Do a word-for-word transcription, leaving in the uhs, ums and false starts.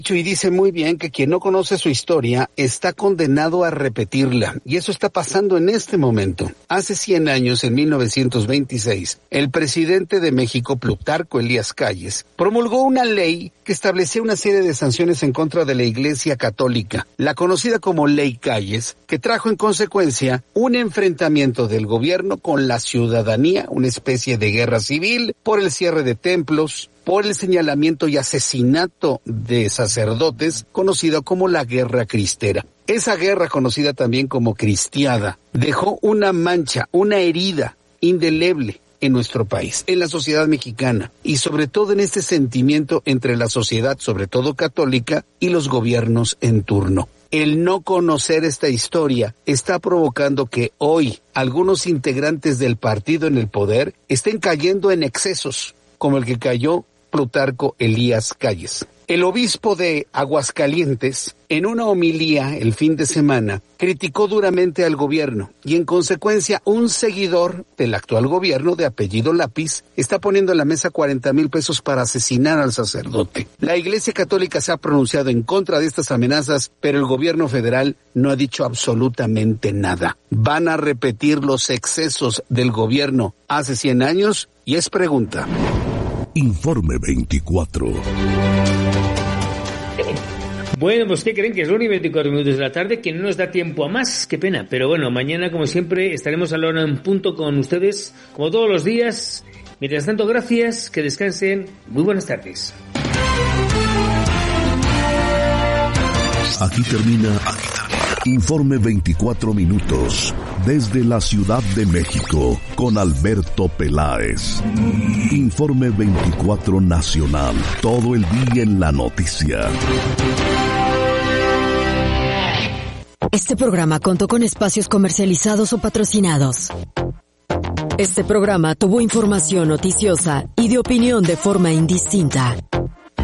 Y dice muy bien que quien no conoce su historia está condenado a repetirla, y eso está pasando en este momento. Hace cien años, en mil novecientos veintiséis, el presidente de México, Plutarco Elías Calles, promulgó una ley que establecía una serie de sanciones en contra de la Iglesia Católica, la conocida como Ley Calles, que trajo en consecuencia un enfrentamiento del gobierno con la ciudadanía, una especie de guerra civil por el cierre de templos, por el señalamiento y asesinato de sacerdotes, conocido como la Guerra Cristera. Esa guerra, conocida también como Cristiada, dejó una mancha, una herida indeleble en nuestro país, en la sociedad mexicana, y sobre todo en este sentimiento entre la sociedad, sobre todo católica, y los gobiernos en turno. El no conocer esta historia está provocando que hoy algunos integrantes del partido en el poder estén cayendo en excesos, como el que cayó Plutarco Elías Calles. El obispo de Aguascalientes, en una homilía el fin de semana, criticó duramente al gobierno y en consecuencia un seguidor del actual gobierno de apellido Lápiz está poniendo en la mesa cuarenta mil pesos para asesinar al sacerdote. La Iglesia Católica se ha pronunciado en contra de estas amenazas, pero el gobierno federal no ha dicho absolutamente nada. ¿Van a repetir los excesos del gobierno hace cien años? Y es pregunta. Informe veinticuatro. Bueno, pues ¿qué creen? Que es una y veinticuatro minutos de la tarde, que no nos da tiempo a más, qué pena. Pero bueno, mañana, como siempre, estaremos a la hora en punto con ustedes, como todos los días. Mientras tanto, gracias, que descansen, muy buenas tardes. Aquí termina, aquí termina. Informe veinticuatro minutos, desde la Ciudad de México, con Alberto Peláez. Informe veinticuatro Nacional, todo el día en la noticia. Este programa contó con espacios comercializados o patrocinados. Este programa tuvo información noticiosa y de opinión de forma indistinta.